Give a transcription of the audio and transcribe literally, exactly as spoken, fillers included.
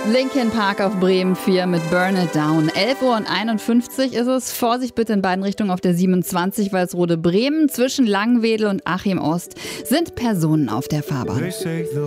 Linkin Park auf Bremen vier mit Burn It Down. elf Uhr einundfünfzig ist es. Vorsicht bitte in beiden Richtungen auf der siebenundzwanzig, Walsrode Bremen. Zwischen Langwedel und Achim Ost sind Personen auf der Fahrbahn.